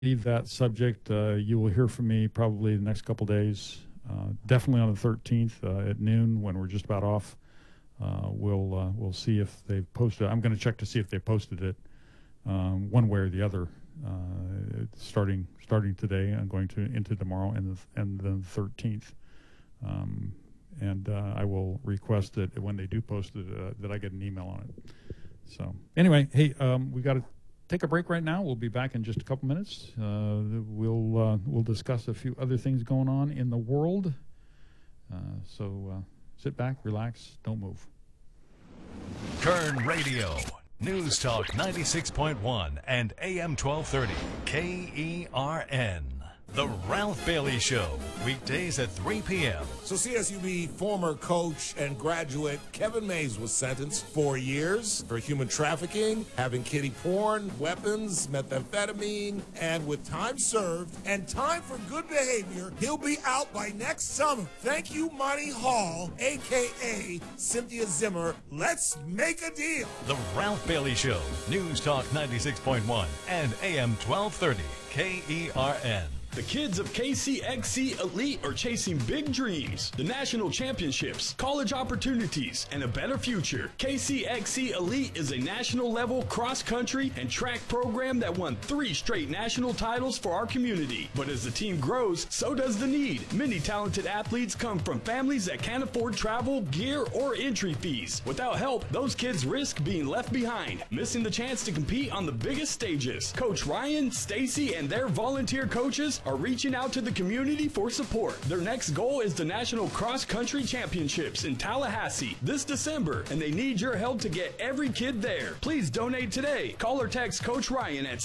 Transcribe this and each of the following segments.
leave that subject. You will hear from me probably the next couple days. Definitely on the 13th at noon when we're just about off. We'll see if they've posted. I'm going to check to see if they posted it one way or the other. Starting today, I'm going to into tomorrow and then the 13th. And I will request that when they do post it, that I get an email on it. So anyway, hey, we got to take a break right now. We'll be back in just a couple minutes. We'll discuss a few other things going on in the world. So sit back, relax, don't move. Kern Radio, News Talk 96.1 and AM 1230, KERN. The Ralph Bailey Show, weekdays at 3 p.m. So CSUB former coach and graduate Kevin Mays was sentenced 4 years for human trafficking, having kiddie porn, weapons, methamphetamine, and with time served and time for good behavior, he'll be out by next summer. Thank you, Monty Hall, a.k.a. Cynthia Zimmer. Let's make a deal. The Ralph Bailey Show, News Talk 96.1 and AM 1230, KERN. The kids of KCXC Elite are chasing big dreams, the national championships, college opportunities, and a better future. KCXC Elite is a national-level cross-country and track program that won 3 straight national titles for our community. But as the team grows, so does the need. Many talented athletes come from families that can't afford travel, gear, or entry fees. Without help, those kids risk being left behind, missing the chance to compete on the biggest stages. Coach Ryan, Stacy, and their volunteer coaches are reaching out to the community for support. Their next goal is the National Cross Country Championships in Tallahassee this December, and they need your help to get every kid there. Please donate today. Call or text Coach Ryan at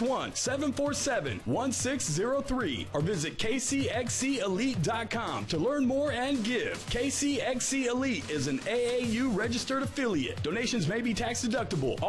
661-747-1603 or visit kcxcelite.com to learn more and give. KCXC Elite is an AAU registered affiliate. Donations may be tax deductible.